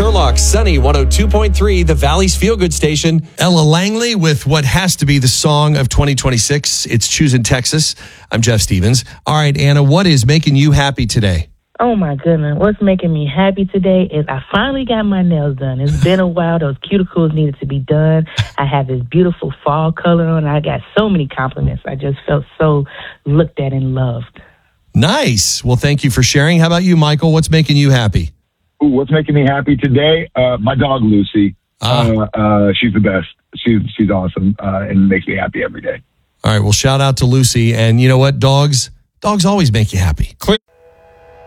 Turlock, Sunny 102.3, the Valley's Feel Good Station. Ella Langley with what has to be the song of 2026. It's Choosing Texas. I'm Jeff Stevens. All right, Anna, what is making you happy today? Oh, my goodness. What's making me happy today is I finally got my nails done. It's been a while. Those cuticles needed to be done. I have this beautiful fall color on. I got so many compliments. I just felt so looked at and loved. Nice. Well, thank you for sharing. How about you, Michael? What's making you happy? Ooh, what's making me happy today? My dog, Lucy. She's the best. She's awesome and makes me happy every day. All right. Well, shout out to Lucy. And you know what? Dogs always make you happy.